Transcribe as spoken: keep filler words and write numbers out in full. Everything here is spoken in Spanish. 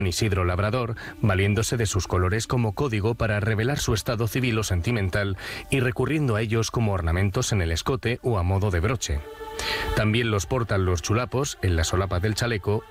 Isidro Labrador, valiéndose de sus colores como código para revelar su estado civil o sentimental y recurriendo a ellos como ornamentos en el escote o a modo de broche. También los portan los chulapos en la solapa del chaleco